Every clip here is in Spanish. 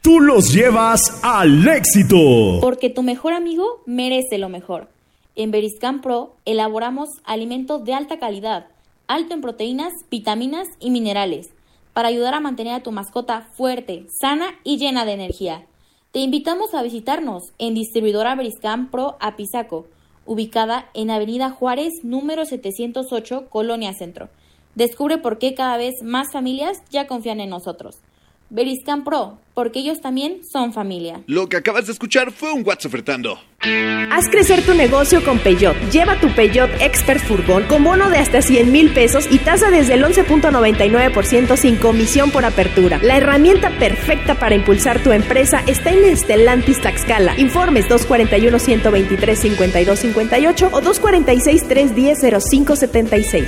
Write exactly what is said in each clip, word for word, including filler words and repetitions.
tú los llevas al éxito. Porque tu mejor amigo merece lo mejor. En Beriscan Pro elaboramos alimentos de alta calidad, alto en proteínas, vitaminas y minerales, para ayudar a mantener a tu mascota fuerte, sana y llena de energía. Te invitamos a visitarnos en Distribuidora Beriscan Pro Apizaco, ubicada en Avenida Juárez, número setecientos ocho, Colonia Centro. Descubre por qué cada vez más familias ya confían en nosotros. Beriscan Pro, porque ellos también son familia. Lo que acabas de escuchar fue un WhatsApp ofertando. Haz crecer tu negocio con Peugeot. Lleva tu Peugeot Expert Furgón con bono de hasta cien mil pesos y tasa desde el once punto noventa y nueve por ciento sin comisión por apertura. La herramienta perfecta para impulsar tu empresa está en Stellantis Tlaxcala. Informes dos cuatro uno, uno dos tres, cinco dos cinco ocho o dos cuatro seis, tres uno cero, cero cinco siete seis.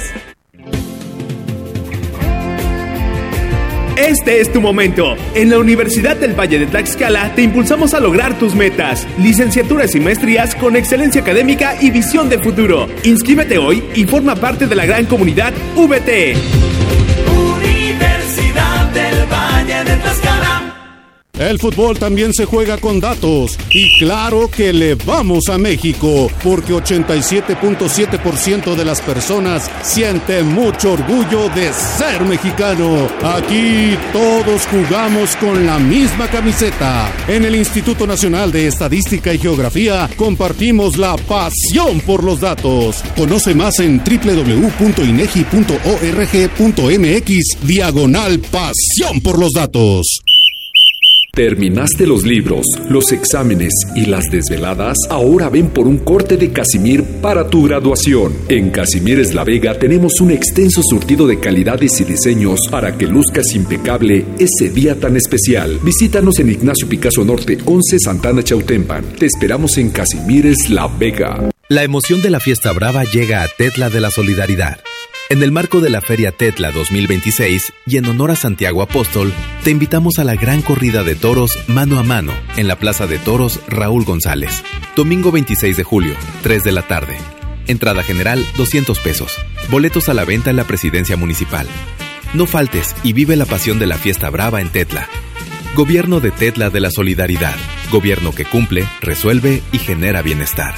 Este es tu momento. En la Universidad del Valle de Tlaxcala te impulsamos a lograr tus metas. Licenciaturas y maestrías con excelencia académica y visión de futuro. Inscríbete hoy y forma parte de la gran comunidad V T. Universidad del Valle de Tlaxcala. El fútbol también se juega con datos y claro que le vamos a México porque ochenta y siete punto siete por ciento de las personas sienten mucho orgullo de ser mexicano. Aquí todos jugamos con la misma camiseta. En el Instituto Nacional de Estadística y Geografía compartimos la pasión por los datos. Conoce más en doble u doble u doble u punto inegi punto org punto mx diagonal pasión por los datos. ¿Terminaste los libros, los exámenes y las desveladas? Ahora ven por un corte de Casimir para tu graduación. En Casimires La Vega tenemos un extenso surtido de calidades y diseños para que luzcas impecable ese día tan especial. Visítanos en Ignacio Picasso Norte, once Santana Chautempan. Te esperamos en Casimires La Vega. La emoción de la fiesta brava llega a Tetla de la Solidaridad. En el marco de la Feria Tetla dos mil veintiséis y en honor a Santiago Apóstol, te invitamos a la gran corrida de toros mano a mano en la Plaza de Toros Raúl González. Domingo veintiséis de julio, tres de la tarde. Entrada general, doscientos pesos. Boletos a la venta en la Presidencia Municipal. No faltes y vive la pasión de la fiesta brava en Tetla. Gobierno de Tetla de la Solidaridad. Gobierno que cumple, resuelve y genera bienestar.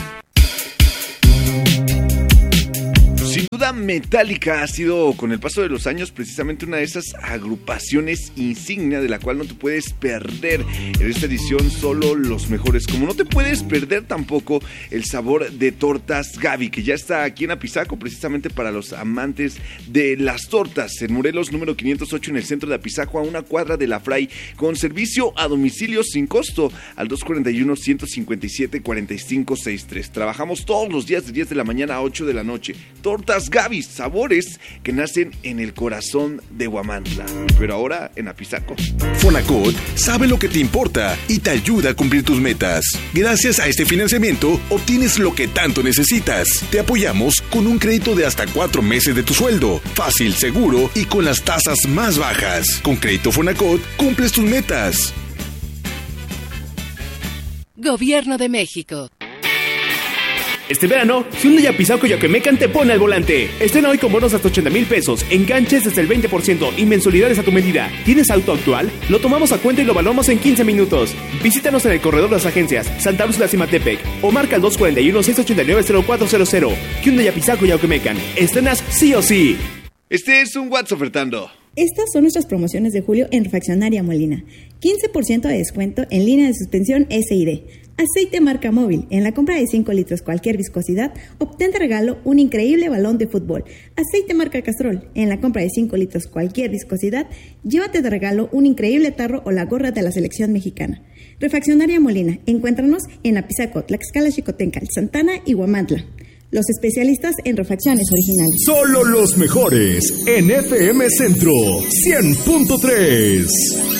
Sin duda, Metallica ha sido, con el paso de los años, precisamente una de esas agrupaciones insignia de la cual no te puedes perder en esta edición solo los mejores. Como no te puedes perder tampoco el sabor de Tortas Gaby, que ya está aquí en Apizaco, precisamente para los amantes de las tortas. En Morelos, número quinientos ocho, en el centro de Apizaco, a una cuadra de la Fray, con servicio a domicilio sin costo, al dos cuatro uno, uno cinco siete, cuatro cinco seis tres. Trabajamos todos los días de diez de la mañana a ocho de la noche. Tortas Gaby, sabores que nacen en el corazón de Huamantla, pero ahora en Apizaco. Fonacot sabe lo que te importa y te ayuda a cumplir tus metas. Gracias a este financiamiento obtienes lo que tanto necesitas. Te apoyamos con un crédito de hasta cuatro meses de tu sueldo, fácil, seguro y con las tasas más bajas. Con Crédito Fonacot cumples tus metas. Gobierno de México. Este verano, Hyundai Apizaco y Yaquemecan te pone al volante. Estrena hoy con bonos hasta ochenta mil pesos, enganches desde el veinte por ciento y mensualidades a tu medida. ¿Tienes auto actual? Lo tomamos a cuenta y lo evaluamos en quince minutos. Visítanos en el corredor de las agencias Santa Úrsula Cimatepec o marca al dos cuatro uno, seis ocho nueve, cero cuatro cero cero. Hyundai Apizaco y Yaquemecan. Estrenas sí o sí. Este es un WhatsApp ofertando. Estas son nuestras promociones de julio en Refaccionaria Molina. quince por ciento de descuento en línea de suspensión S I D. Aceite marca móvil. En la compra de cinco litros cualquier viscosidad, obtén de regalo un increíble balón de fútbol. Aceite marca Castrol. En la compra de cinco litros cualquier viscosidad, llévate de regalo un increíble tarro o la gorra de la selección mexicana. Refaccionaria Molina. Encuéntranos en Apizaco, Tlaxcala, Xicotencal, Santana y Huamantla. Los especialistas en refacciones originales. Solo los mejores en F M Centro cien punto tres.